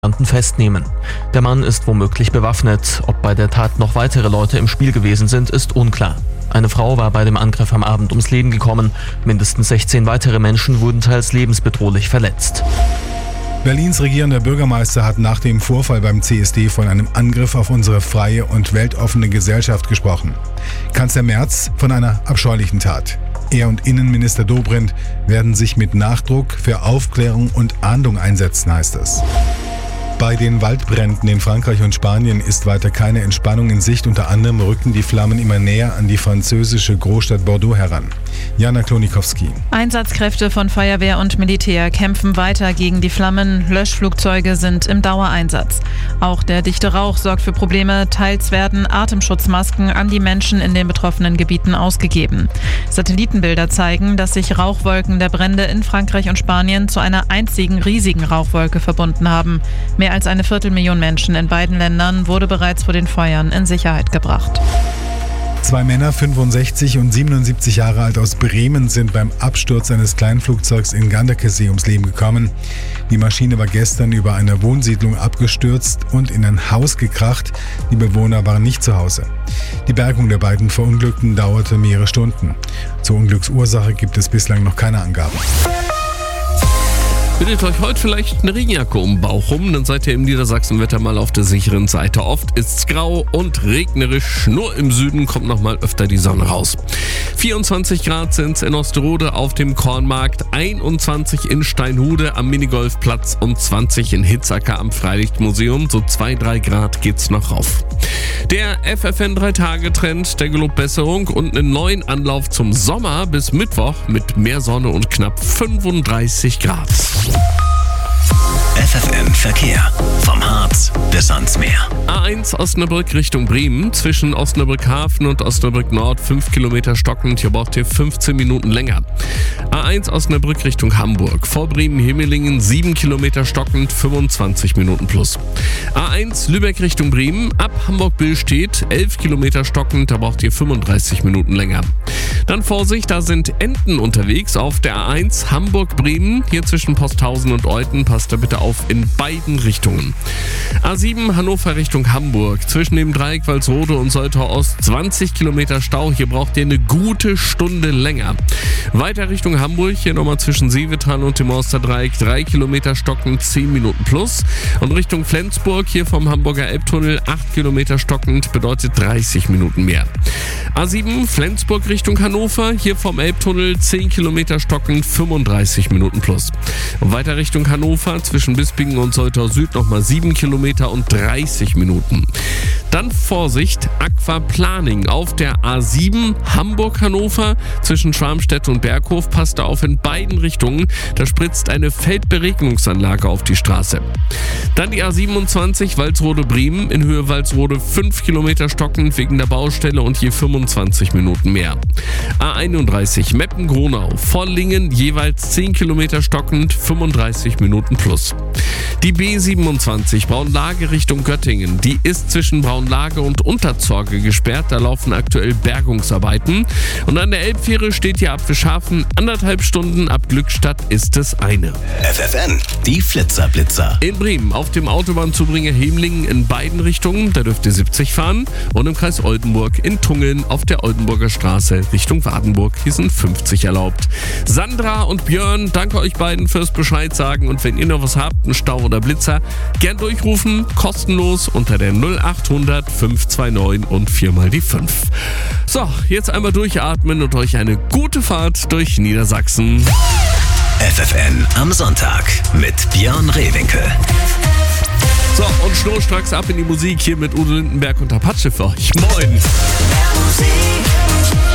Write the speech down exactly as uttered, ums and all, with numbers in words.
festnehmen. Der Mann ist womöglich bewaffnet. Ob bei der Tat noch weitere Leute im Spiel gewesen sind, ist unklar. Eine Frau war bei dem Angriff am Abend ums Leben gekommen. Mindestens sechzehn weitere Menschen wurden teils lebensbedrohlich verletzt. Berlins regierender Bürgermeister hat nach dem Vorfall beim C S D von einem Angriff auf unsere freie und weltoffene Gesellschaft gesprochen. Kanzler Merz von einer abscheulichen Tat. Er und Innenminister Dobrindt werden sich mit Nachdruck für Aufklärung und Ahndung einsetzen, heißt es. Bei den Waldbränden in Frankreich und Spanien ist weiter keine Entspannung in Sicht. Unter anderem rücken die Flammen immer näher an die französische Großstadt Bordeaux heran. Jana Klonikowski. Einsatzkräfte von Feuerwehr und Militär kämpfen weiter gegen die Flammen. Löschflugzeuge sind im Dauereinsatz. Auch der dichte Rauch sorgt für Probleme. Teils werden Atemschutzmasken an die Menschen in den betroffenen Gebieten ausgegeben. Satellitenbilder zeigen, dass sich Rauchwolken der Brände in Frankreich und Spanien zu einer einzigen riesigen Rauchwolke verbunden haben. Mehr als eine Viertelmillion Menschen in beiden Ländern wurde bereits vor den Feuern in Sicherheit gebracht. Zwei Männer, fünfundsechzig und siebenundsiebzig Jahre alt, aus Bremen sind beim Absturz eines Kleinflugzeugs in Ganderkesee ums Leben gekommen. Die Maschine war gestern über eine Wohnsiedlung abgestürzt und in ein Haus gekracht. Die Bewohner waren nicht zu Hause. Die Bergung der beiden Verunglückten dauerte mehrere Stunden. Zur Unglücksursache gibt es bislang noch keine Angaben. Bittet euch heute vielleicht eine Regenjacke um den Bauch rum, dann seid ihr im Niedersachsen-Wetter mal auf der sicheren Seite. Oft ist's grau und regnerisch, nur im Süden kommt noch mal öfter die Sonne raus. vierundzwanzig Grad sind's in Osterode auf dem Kornmarkt, einundzwanzig in Steinhude am Minigolfplatz und zwanzig in Hitzacker am Freilichtmuseum. So zwei, drei Grad geht's noch rauf. Der F F N drei Tage Trend, der gelobt Besserung und einen neuen Anlauf zum Sommer bis Mittwoch mit mehr Sonne und knapp fünfunddreißig Grad. F F N Verkehr. Vom Harz bis ans Meer. A eins Osnabrück Richtung Bremen. Zwischen Osnabrück Hafen und Osnabrück Nord fünf Kilometer stockend. Hier braucht ihr fünfzehn Minuten länger. A eins Osnabrück Richtung Hamburg. Vor Bremen-Himmelingen sieben Kilometer stockend, fünfundzwanzig Minuten plus. A eins Lübeck Richtung Bremen. Ab Hamburg-Billstedt elf Kilometer stockend. Da braucht ihr fünfunddreißig Minuten länger. Dann Vorsicht, da sind Enten unterwegs auf der A eins Hamburg-Bremen. Hier zwischen Posthausen und Euten. Passt da bitte auf in beiden Richtungen. A sieben Hannover Richtung Hamburg. Zwischen dem Dreieck Walsrode und Soltau Ost zwanzig Kilometer Stau. Hier braucht ihr eine gute Stunde länger. Weiter Richtung Hamburg. Hier nochmal zwischen Seevetal und dem Mauster-Dreieck drei Kilometer stockend, zehn Minuten plus. Und Richtung Flensburg, hier vom Hamburger Elbtunnel acht Kilometer stockend, bedeutet dreißig Minuten mehr. A sieben Flensburg Richtung Hannover. Hier vom Elbtunnel zehn Kilometer stockend, fünfunddreißig Minuten plus. Und weiter Richtung Hannover zwischen Bispingen und Soltau Süd nochmal sieben Kilometer und dreißig Minuten. Dann Vorsicht, Aquaplaning auf der A sieben Hamburg-Hannover zwischen Schwarmstedt und Berghof. Passt da auf in beiden Richtungen. Da spritzt eine Feldberegnungsanlage auf die Straße. Dann die A siebenundzwanzig Walsrode-Bremen in Höhe Walsrode fünf Kilometer stockend wegen der Baustelle und je fünfundzwanzig Minuten mehr. A einunddreißig Meppen-Gronau vor Lingen jeweils zehn Kilometer stockend, fünfunddreißig Minuten plus. Die B siebenundzwanzig Braunlage Richtung Göttingen, die ist zwischen Braunlage und Unterzorge gesperrt, da laufen aktuell Bergungsarbeiten. Und an der Elbfähre steht hier ab Fischhafen anderthalb Stunden, ab Glückstadt ist es eine. F F N, die Flitzer-Blitzer. In Bremen auf dem Autobahnzubringer Hemlingen in beiden Richtungen, da dürft ihr siebzig fahren. Und im Kreis Oldenburg in Tungen auf der Oldenburger Straße Richtung Wardenburg, hier sind fünfzig erlaubt. Sandra und Björn, danke euch beiden fürs Bescheid sagen und wenn ihr noch was habt, einen Stau oder Blitzer, gern durchrufen, kostenlos unter der null achthundert fünf zwei neun und viermal die fünf. So, jetzt einmal durchatmen und euch eine gute Fahrt durch Niedersachsen. F F N am Sonntag mit Björn Rehwinkel. So, und schnurstracks ab in die Musik hier mit Udo Lindenberg und Apache für euch. Moin! Musik.